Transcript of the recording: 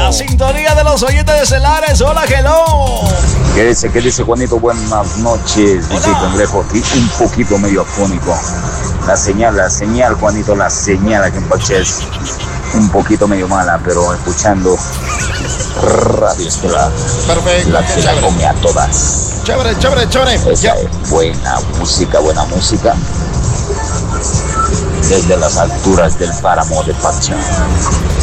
La sintonía de los oyentes de Celares. Hola, hello. ¿Qué dice Juanito? Buenas noches. Dice Cangrejo, aquí un poquito medio afónico. La señal, Juanito, la señal aquí en Pache es un poquito medio mala, pero escuchando Radio Estelar. Perfecto. La que la come a todas. Chévere. Esa es buena música. Desde las alturas del páramo de Pacha.